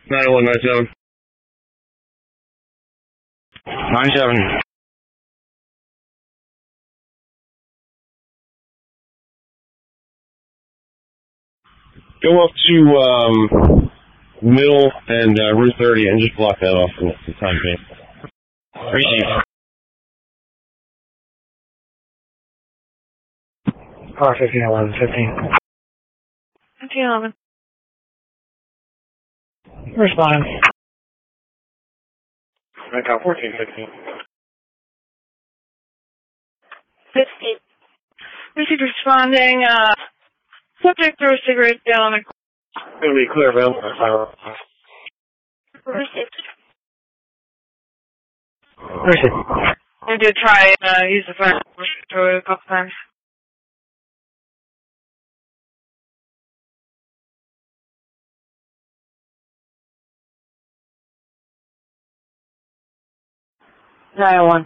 9197. 97. Go up to Middle and Route 30 and just block that off for the time being. Receive. Car 1511, 15. 1511. Responding. Car 1415. 15. Received responding, subject threw a cigarette down the It'll be clear available. Received. Received. I did try use the fire through it a couple times. (901)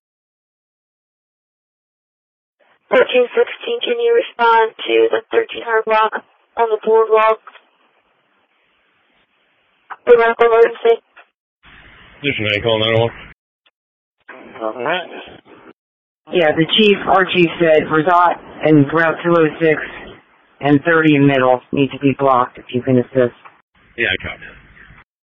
1316, can you respond to the 13 Hard Rock on the boardwalk? The medical emergency. Just an call 901. Alright. Yeah, the chief, our chief said Rosat and Route 206 and 30 in Middle need to be blocked if you can assist. Yeah, I copy.